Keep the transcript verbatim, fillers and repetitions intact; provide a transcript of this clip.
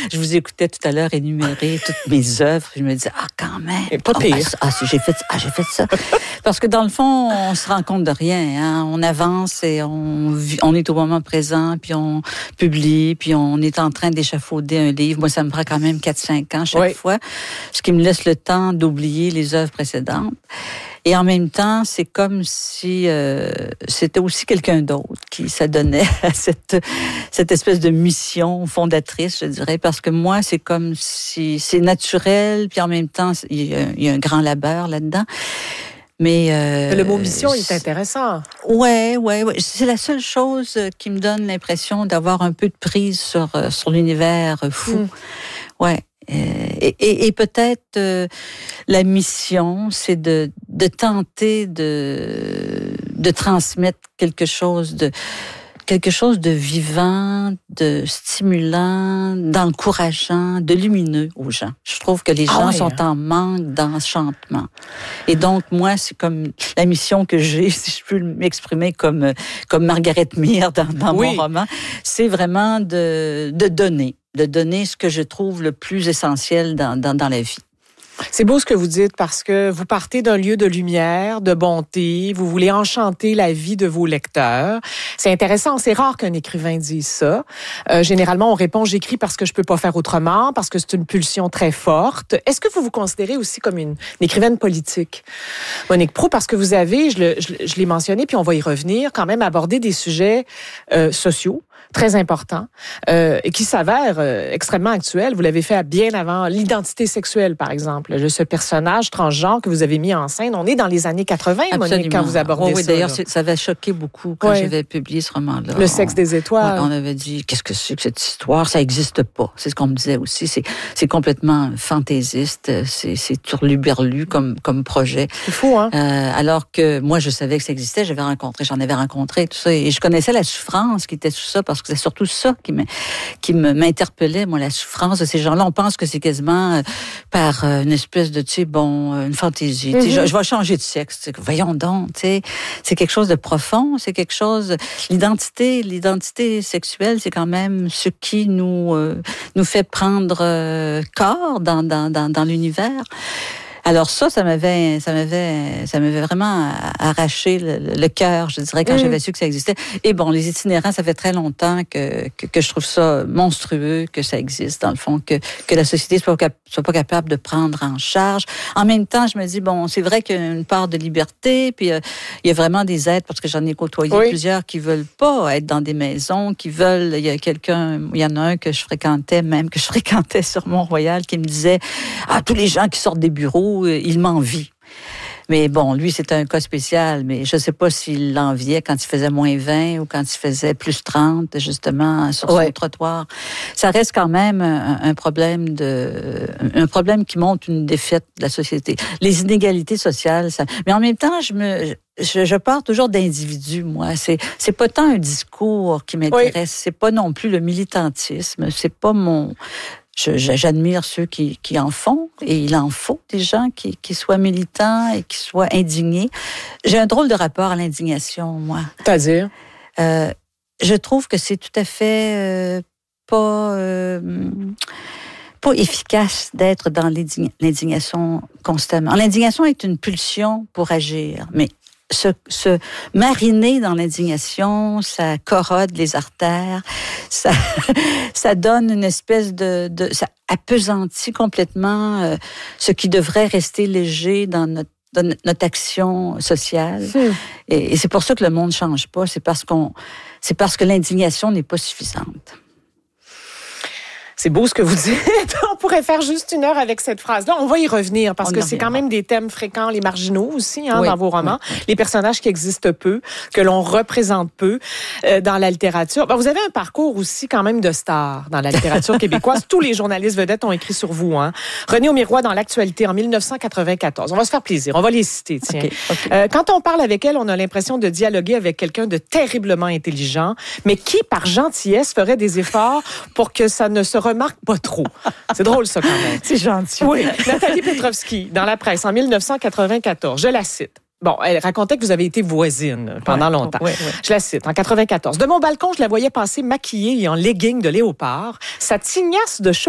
je vous écoutais tout à l'heure énumérer toutes mes œuvres. Je me disais, ah, quand même. Et pas pire. Ah, ah, j'ai fait, ah, j'ai fait ça. Parce que dans le fond, on se rend compte de rien. Hein. On avance et on, on est au moment présent, puis on publie, puis on est en train d'échafauder un livre. Moi, ça me prend quand même quatre cinq ans chaque oui. fois, ce qui me laisse le temps d'oublier les œuvres précédentes. Et en même temps, c'est comme si euh, c'était aussi quelqu'un d'autre qui s'adonnait à cette, cette espèce de mission fondatrice, je dirais, parce que moi, c'est comme si c'est naturel, puis en même temps, il y a, il y a un grand labeur là-dedans. Mais euh, le mot mission est intéressant. Ouais, ouais, ouais. C'est la seule chose qui me donne l'impression d'avoir un peu de prise sur sur l'univers fou. Mm. Ouais. Et, et, et peut-être euh, la mission, c'est de, de tenter de, de transmettre quelque chose de, quelque chose de vivant, de stimulant, d'encourageant, de lumineux aux gens. Je trouve que les gens ah ouais, sont en manque d'enchantement. Et donc, moi, c'est comme la mission que j'ai, si je peux m'exprimer comme, comme Margaret Mead dans, dans oui. mon roman, c'est vraiment de, de donner. de donner ce que je trouve le plus essentiel dans, dans, dans la vie. C'est beau ce que vous dites parce que vous partez d'un lieu de lumière, de bonté, vous voulez enchanter la vie de vos lecteurs. C'est intéressant, c'est rare qu'un écrivain dise ça. Euh, généralement, on répond « j'écris parce que je peux pas faire autrement, parce que c'est une pulsion très forte ». Est-ce que vous vous considérez aussi comme une, une écrivaine politique, Monique Proulx, parce que vous avez, je, le, je, je l'ai mentionné, puis on va y revenir, quand même abordé des sujets euh, sociaux, très important, euh, et qui s'avère euh, extrêmement actuel. Vous l'avez fait bien avant l'identité sexuelle, par exemple. Le, ce personnage transgenre que vous avez mis en scène, on est dans les années quatre-vingt, Absolument. Monique, quand vous abordez oui, oui, ça. D'ailleurs, ça avait choqué beaucoup quand oui. j'avais publié ce roman-là. Le sexe on, des étoiles. On, on avait dit, qu'est-ce que c'est que cette histoire? Ça n'existe pas. C'est ce qu'on me disait aussi. C'est, c'est complètement fantaisiste. C'est, c'est turluberlu comme, comme projet. C'est fou, hein? Euh, alors que moi, je savais que ça existait. J'avais rencontré, j'en avais rencontré, tout ça. Et je connaissais la souffrance qui était tout ça, parce que c'est surtout ça qui me, qui me, m'interpellait, moi, la souffrance de ces gens-là. On pense que c'est quasiment euh, par euh, une espèce de, tu sais, bon, euh, une fantaisie. Mm-hmm. Je, je vais changer de sexe. Voyons donc, tu sais. C'est quelque chose de profond. C'est quelque chose... L'identité, l'identité sexuelle, c'est quand même ce qui nous, euh, nous fait prendre euh, corps dans, dans, dans, dans l'univers. Alors ça, ça m'avait, ça m'avait, ça m'avait vraiment arraché le, le cœur, je dirais, quand mmh. j'avais su que ça existait. Et bon, les itinérants, ça fait très longtemps que, que, que je trouve ça monstrueux que ça existe, dans le fond, que, que la société soit, cap- soit pas capable de prendre en charge. En même temps, je me dis, bon, c'est vrai qu'il y a une part de liberté, puis euh, il y a vraiment des aides, parce que j'en ai côtoyé oui. plusieurs qui veulent pas être dans des maisons, qui veulent, il y a quelqu'un, il y en a un que je fréquentais, même que je fréquentais sur Mont-Royal, qui me disait, ah, tous les gens qui sortent des bureaux, il m'envie. Mais bon, lui, c'est un cas spécial, mais je ne sais pas s'il l'enviait quand il faisait moins vingt ou quand il faisait plus trente, justement, sur ouais. son trottoir. Ça reste quand même un, un problème de, un problème qui montre une défaite de la société. Les inégalités sociales, ça, mais en même temps, je me, je, je pars toujours d'individus, moi. C'est, c'est pas tant un discours qui m'intéresse, oui. c'est pas non plus le militantisme, c'est pas mon, Je, j'admire ceux qui, qui en font, et il en faut des gens qui, qui soient militants et qui soient indignés. J'ai un drôle de rapport à l'indignation, moi. C'est-à-dire? Euh, je trouve que c'est tout à fait euh, pas, euh, pas efficace d'être dans l'indign- l'indignation constamment. L'indignation est une pulsion pour agir, mais Se, se mariner dans l'indignation, ça corrode les artères, ça, ça donne une espèce de, de ça appesantit complètement euh, ce qui devrait rester léger dans notre, dans notre action sociale. Mmh. Et, et c'est pour ça que le monde ne change pas. C'est parce qu'on, c'est parce que l'indignation n'est pas suffisante. C'est beau ce que vous dites. On pourrait faire juste une heure avec cette phrase-là. On va y revenir parce On que c'est quand même des thèmes fréquents, les marginaux aussi, hein, oui, dans vos romans. Oui, oui. Les personnages qui existent peu, que l'on représente peu euh, dans la littérature. Ben, vous avez un parcours aussi quand même de star dans la littérature québécoise. Tous les journalistes vedettes ont écrit sur vous. Hein. René Aumirois dans l'Actualité en dix-neuf cent quatre-vingt-quatorze. On va se faire plaisir. On va les citer, tiens. Okay, okay. Euh, quand on parle avec elle, on a l'impression de dialoguer avec quelqu'un de terriblement intelligent, mais qui, par gentillesse, ferait des efforts pour que ça ne se remarque pas trop. C'est drôle, ça, quand même. C'est gentil. Oui. Nathalie Petrovski, dans la presse, en dix-neuf cent quatre-vingt-quatorze, je la cite. Bon, elle racontait que vous avez été voisine pendant ouais, longtemps. Ouais, ouais. Je la cite, en quatre-vingt-quatorze. De mon balcon, je la voyais passer maquillée et en legging de léopard. Sa tignasse de cheveux